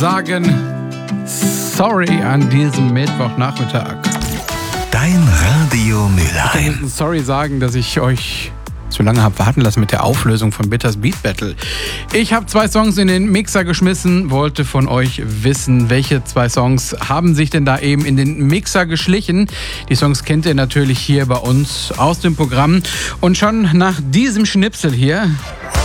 sagen sorry an diesem Mittwochnachmittag. Dein Radio Mülheim. Ich muss sorry sagen, dass ich euch zu lange habe warten lassen mit der Auflösung von Bitters Beat Battle. Ich habe 2 Songs in den Mixer geschmissen, wollte von euch wissen, welche 2 Songs haben sich denn da eben in den Mixer geschlichen. Die Songs kennt ihr natürlich hier bei uns aus dem Programm. Und schon nach diesem Schnipsel hier